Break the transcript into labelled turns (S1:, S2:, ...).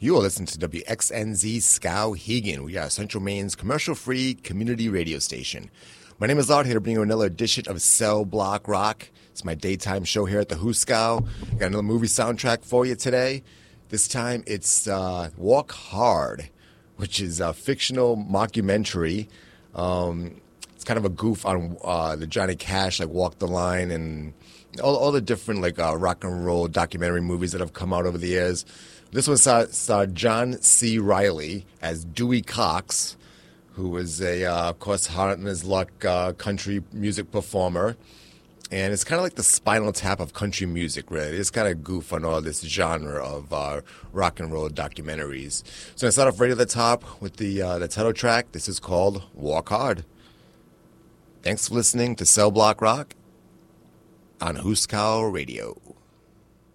S1: You are listening to WXNZ Skowhegan. We are Central Maine's commercial-free community radio station. My name is Art, here to bring you another edition of Cell Block Rock. It's my daytime show here at the Hooskow. Got another movie soundtrack for you today. This time it's Walk Hard, which is a fictional mockumentary. It's kind of a goof on the Johnny Cash, like Walk the Line, and all the different like rock and roll documentary movies that have come out over the years. This one saw John C. Reilly as Dewey Cox, who was a, of course, hard in his luck country music performer. And it's kind of like the Spinal Tap of country music, really. It's kind of goof on all this genre of rock and roll documentaries. So I start off right at the top with the title track. This is called Walk Hard. Thanks for listening to Cell Block Rock on Hooskow Radio.